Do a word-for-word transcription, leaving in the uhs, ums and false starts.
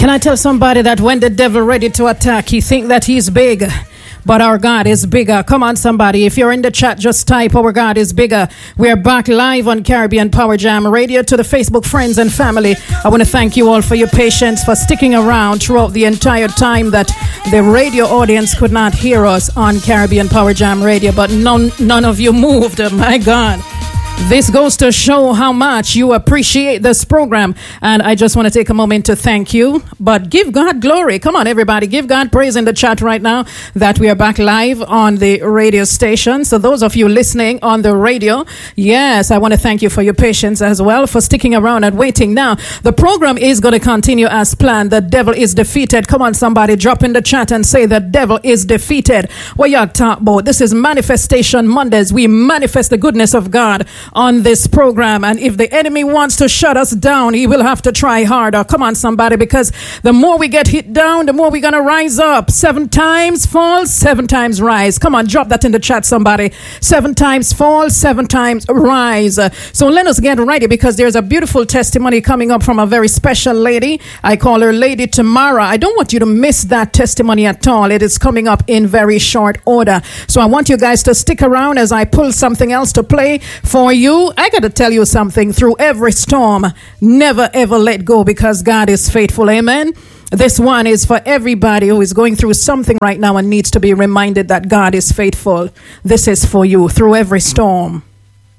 Can I tell somebody that when the devil ready to attack, he think that he's big, but our God is bigger. Come on, somebody. If you're in the chat, just type, our God is bigger. We're back live on Caribbean Power Jam Radio. To the Facebook friends and family, I want to thank you all for your patience, for sticking around throughout the entire time that the radio audience could not hear us on Caribbean Power Jam Radio, but none, none of you moved. Oh, my God. This goes to show how much you appreciate this program. And I just want to take a moment to thank you. But give God glory. Come on, everybody. Give God praise in the chat right now that we are back live on the radio station. So those of you listening on the radio, yes, I want to thank you for your patience as well, for sticking around and waiting. Now, the program is going to continue as planned. The devil is defeated. Come on, somebody. Drop in the chat and say the devil is defeated. What y'all talk about? This is Manifestation Mondays. We manifest the goodness of God on this program, and if the enemy wants to shut us down, he will have to try harder. Come on, somebody, because the more we get hit down, the more we're gonna rise up. Seven times fall, seven times rise. Come on, drop that in the chat, somebody. Seven times fall, seven times rise. So let us get ready, because there's a beautiful testimony coming up from a very special lady. I call her Lady Tamara. I don't want you to miss that testimony at all. It is coming up in very short order. So I want you guys to stick around as I pull something else to play for you. You, I got to tell you something. Through every storm, never ever let go, because God is faithful. Amen. This one is for everybody who is going through something right now and needs to be reminded that God is faithful. This is for you. Through every storm.